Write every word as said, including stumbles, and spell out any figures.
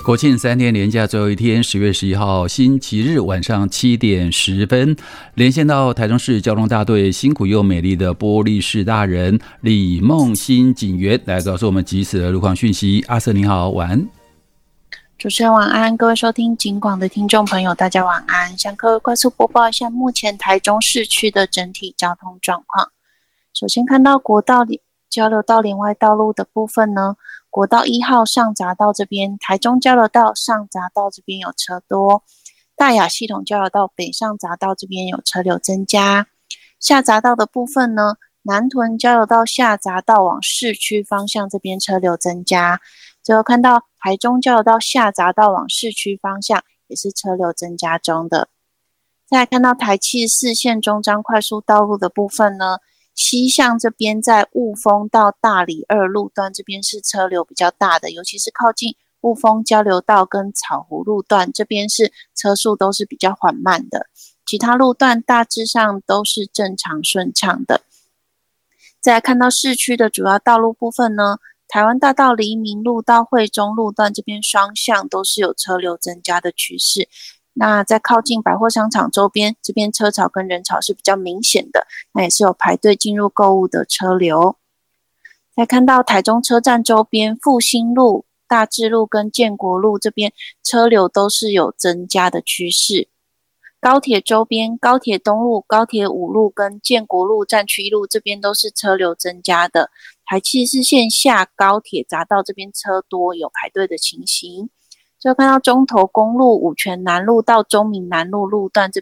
国庆三天连假最后一天，十月十一号星期日晚上七点十分，连线到台中市交通大队辛苦又美丽的玻璃市大人李梦欣警员来告诉我们即时的路况讯息。阿瑟你好，晚安。 主持人晚安，各位收听警广的听众朋友大家晚安。向各位快速播报一下目前台中市区的整体交通状况。首先看到国道交流道连外道路的部分呢，国道一号上匝道这边，台中交流道上匝道这边有车多，大雅系统交流道北上匝道这边有车流增加。下匝道的部分呢，南屯交流道下匝道往市区方向这边车流增加。最后看到台中交流道下匝道往市区方向也是车流增加中的。再来看到台七十四线中彰快速道路的部分呢，西向这边在雾峰到大里二路段这边是车流比较大的，尤其是靠近雾峰交流道跟草湖路段这边是车速都是比较缓慢的，其他路段大致上都是正常顺畅的。再来看到市区的主要道路部分呢，台湾大道黎明路到惠中路段这边双向都是有车流增加的趋势。那在靠近百货商场周边，这边车潮跟人潮是比较明显的，那也是有排队进入购物的车流。再看到台中车站周边，复兴路、大智路跟建国路这边车流都是有增加的趋势。高铁周边，高铁东路、高铁五路跟建国路、站区一路这边都是车流增加的。台七十四线下高铁匝道这边车多，有排队的情形。就看到中投公路五权南路到中民南路路段这